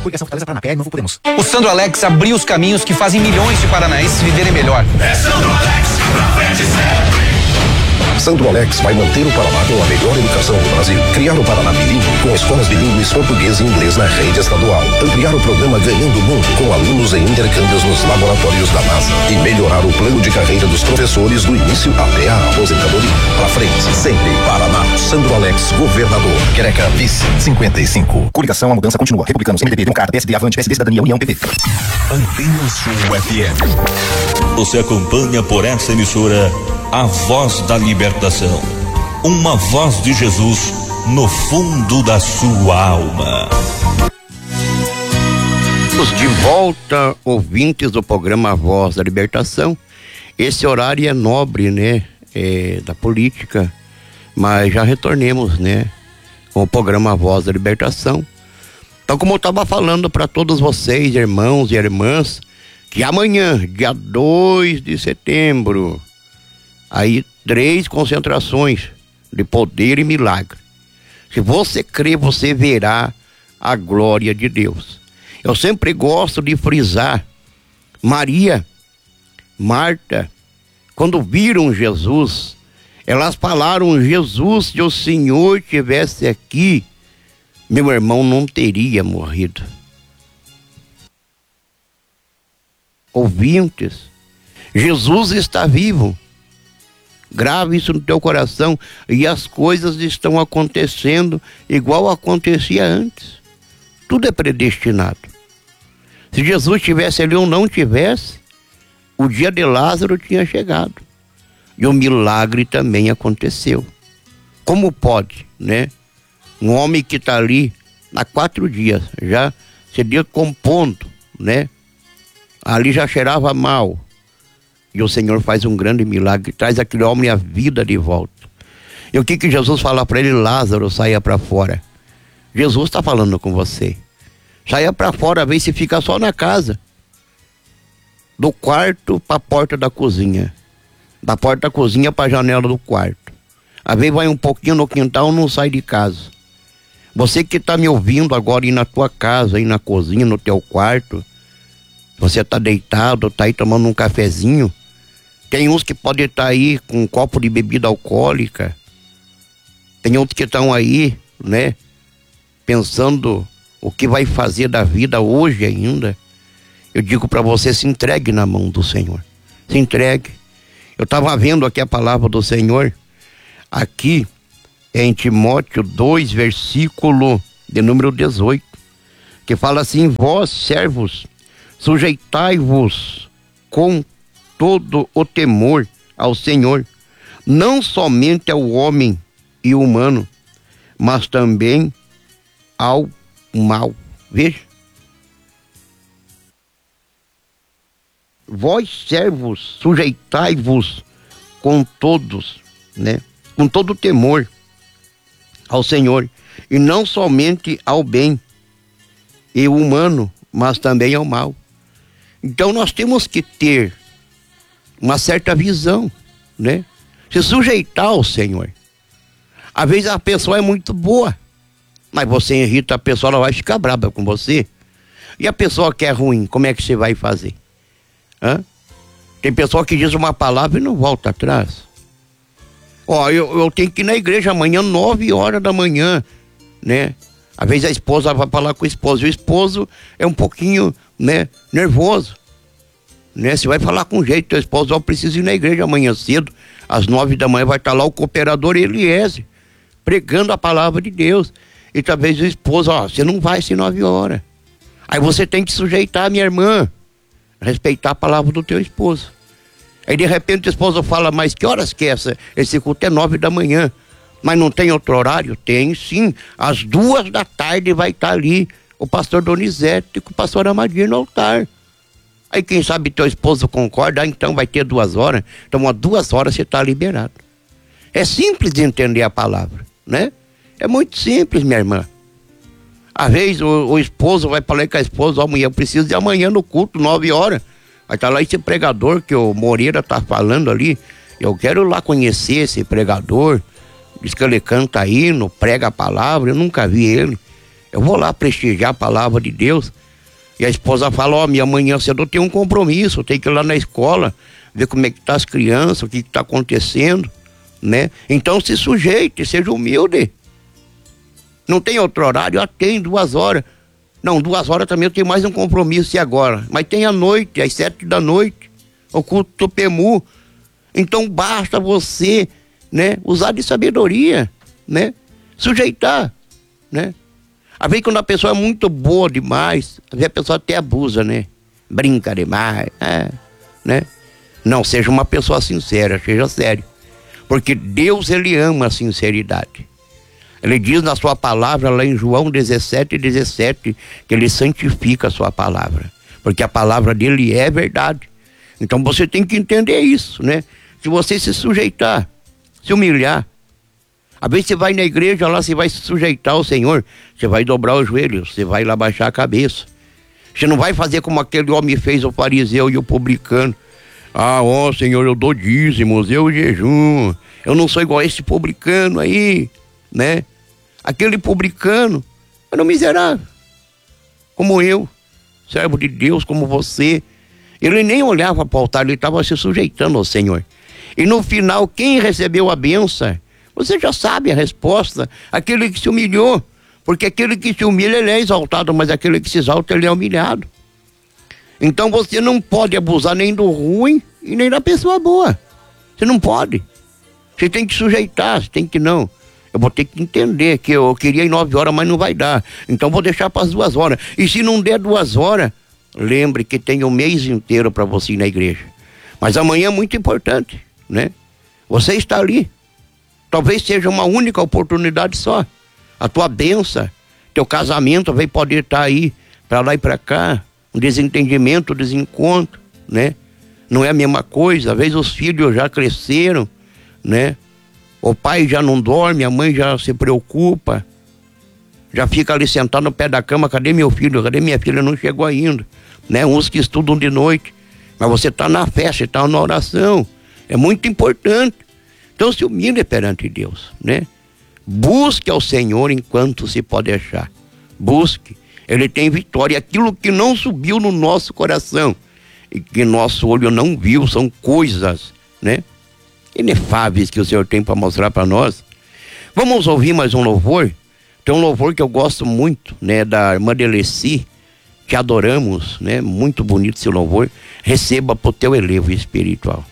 Coligação Fortaleza, Paraná, PR, Novo Podemos. O Sandro Alex abriu os caminhos que fazem milhões de paranaenses viverem melhor. É Sandro Alex, pra frente sempre. Sandro Alex vai manter o Paraná com a melhor educação do Brasil. Criar o Paraná bilíngue com escolas bilíngues português e inglês na rede estadual. Ampliar o programa Ganhando o Mundo com alunos em intercâmbios nos laboratórios da NASA. E melhorar o plano de carreira dos professores do início até a aposentadoria. Pra frente, sempre. Paraná. Sandro Alex, governador. Quereca, vice. 55. Coligação, a mudança continua. Republicanos, MDB, Democrata, PSD, Avante, PSD, Cidadania, União, PP. Antena Sul FM. Você acompanha por essa emissora a Voz da Libertação. Uma voz de Jesus no fundo da sua alma. De volta, ouvintes do programa Voz da Libertação. Esse horário é nobre, né? Da política, mas já retornemos, né? Com o programa Voz da Libertação. Então, como eu estava falando para todos vocês, irmãos e irmãs, que amanhã, dia 2 de setembro, aí 3 concentrações de poder e milagre. Se você crer, você verá a glória de Deus. Eu sempre gosto de frisar, Maria, Marta, quando viram Jesus, elas falaram: Jesus, se o Senhor estivesse aqui, meu irmão não teria morrido. Ouvintes, Jesus está vivo. Grave isso no teu coração, e as coisas estão acontecendo igual acontecia antes. Tudo é predestinado. Se Jesus estivesse ali ou não tivesse, o dia de Lázaro tinha chegado. E o milagre também aconteceu. Como pode, né? Um homem que está ali há 4 dias, já se decompondo, né? Ali já cheirava mal. E o Senhor faz um grande milagre, traz aquele homem a vida de volta. E o que Jesus fala para ele? Lázaro, saia para fora. Jesus está falando com você. Saia para fora, vê se fica só na casa. Do quarto para a porta da cozinha. Da porta da cozinha para a janela do quarto. Às vezes vai um pouquinho no quintal, não sai de casa. Você que está me ouvindo agora, ir na tua casa, ir na cozinha, no teu quarto. Você está deitado, está aí tomando um cafezinho. Tem uns que podem estar aí com um copo de bebida alcoólica. Tem outros que estão aí, né? Pensando o que vai fazer da vida hoje ainda. Eu digo para você, se entregue na mão do Senhor. Se entregue. Eu estava vendo aqui a palavra do Senhor. Aqui em Timóteo 2, versículo de número 18. Que fala assim: vós, servos, sujeitai-vos com todo o temor ao Senhor, não somente ao homem e humano, mas também ao mal. Veja. Vós, servos, sujeitai-vos com todos, né? Com todo temor ao Senhor, e não somente ao bem e humano, mas também ao mal. Então nós temos que ter uma certa visão, né? Se sujeitar ao Senhor. Às vezes a pessoa é muito boa, mas você irrita a pessoa, ela vai ficar brava com você. E a pessoa que é ruim, como é que você vai fazer? Tem pessoa que diz uma palavra e não volta atrás. Eu tenho que ir na igreja amanhã, 9 horas da manhã, né? Às vezes a esposa vai falar com o esposo, e o esposo é um pouquinho, né, nervoso, né? Você vai falar com jeito, teu esposo: eu preciso ir na igreja amanhã cedo, às 9 da manhã vai estar lá o cooperador Eliezer, pregando a palavra de Deus. E talvez o esposo: você não vai às 9 horas. Aí você tem que sujeitar, minha irmã, respeitar a palavra do teu esposo. Aí de repente o esposo fala: mas que horas que é esse culto? É 9 da manhã. Mas não tem outro horário? Tem sim, às 2 da tarde vai estar ali o pastor Donizete com o pastor Amadinho no altar. Aí quem sabe teu esposo concorda, então vai ter 2 horas. Então, às 2 horas você está liberado. É simples de entender a palavra, né? É muito simples, minha irmã. Às vezes o esposo vai falar com a esposa: mulher, eu preciso de amanhã no culto, 9 horas. Aí tá lá esse pregador que o Moreira tá falando ali. Eu quero lá conhecer esse pregador. Diz que ele canta hino, prega a palavra, eu nunca vi ele. Eu vou lá prestigiar a palavra de Deus. E a esposa fala, ó, minha amanhã cedo eu tenho um compromisso, eu tenho que ir lá na escola, ver como é que tá as crianças, o que tá acontecendo, né? Então se sujeite, seja humilde. Não tem outro horário? Tem 2 horas. Não, 2 horas também eu tenho mais um compromisso, e agora? Mas tem à noite, às 7 da noite, o culto do PEMU. Então basta você, né, usar de sabedoria, né? Sujeitar, né? Às vezes quando a pessoa é muito boa demais, às vezes a pessoa até abusa, né? Brinca demais, né? Não, seja uma pessoa sincera, seja sério. Porque Deus, ele ama a sinceridade. Ele diz na sua palavra, lá em João 17:17, que ele santifica a sua palavra. Porque a palavra dele é verdade. Então você tem que entender isso, né? Se você se sujeitar, se humilhar, às vezes você vai na igreja lá, você vai se sujeitar ao Senhor, você vai dobrar os joelhos, você vai lá baixar a cabeça. Você não vai fazer como aquele homem fez, o fariseu e o publicano. Ó Senhor, eu dou dízimos, eu jejum, eu não sou igual a esse publicano aí, né? Aquele publicano era um miserável, como eu, servo de Deus, como você. Ele nem olhava para o altar, ele estava se sujeitando ao Senhor. E no final, quem recebeu a bênção, você já sabe a resposta, aquele que se humilhou. Porque aquele que se humilha, ele é exaltado, mas aquele que se exalta, ele é humilhado. Então você não pode abusar nem do ruim e nem da pessoa boa. Você não pode. Você tem que sujeitar, você tem que não. Eu vou ter que entender que eu queria ir 9 horas, mas não vai dar. Então vou deixar para as 2 horas. E se não der 2 horas, lembre que tem um mês inteiro para você ir na igreja. Mas amanhã é muito importante, né? Você está ali. Talvez seja uma única oportunidade só. A tua bênção, teu casamento vai poder estar aí, para lá e para cá. Um desentendimento, um desencontro, né? Não é a mesma coisa. Às vezes os filhos já cresceram, né? O pai já não dorme, a mãe já se preocupa. Já fica ali sentado no pé da cama, cadê meu filho? Cadê minha filha? Não chegou ainda, né? Uns que estudam de noite. Mas você está na fé, você está na oração. É muito importante. Então se humilhe perante Deus, né? Busque ao Senhor enquanto se pode achar. Busque. Ele tem vitória. Aquilo que não subiu no nosso coração e que nosso olho não viu, são coisas, né, inefáveis que o Senhor tem para mostrar para nós. Vamos ouvir mais um louvor. Tem um louvor que eu gosto muito, né, da irmã Deleci, que adoramos, né? Muito bonito esse louvor. Receba pro teu elevo espiritual.